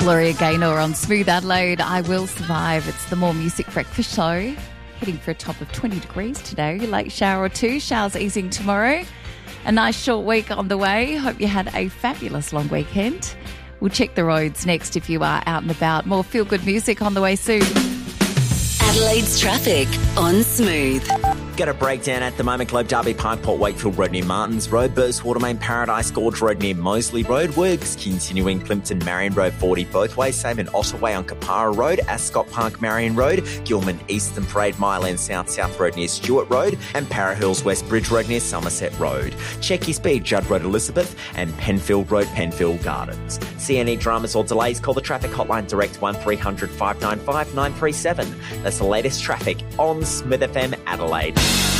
Gloria Gaynor on Smooth Adelaide. I Will Survive. It's the More Music Breakfast Show. Heading for a top of 20 degrees today. Late shower or two. Showers easing tomorrow. A nice short week on the way. Hope you had a fabulous long weekend. We'll check the roads next if you are out and about. More feel-good music on the way soon. Adelaide's traffic on Smooth. Get a breakdown at the moment. Globe Derby Park, Port Wakefield Road near Martins Road, Burst Watermain Paradise Gorge Road near Moseley Road, works continuing Plimpton Marion Road 40 both ways, same in Ottaway on Kapara Road, Ascot Park Marion Road, Gilman Eastern Parade Myland South Road near Stewart Road, and Para Hills West Bridge Road near Somerset Road. Check your speed, Judd Road Elizabeth and Penfield Road Penfield Gardens. See any dramas or delays, call the traffic hotline direct 1300 595 937. That's the latest traffic on Smooth FM Adelaide.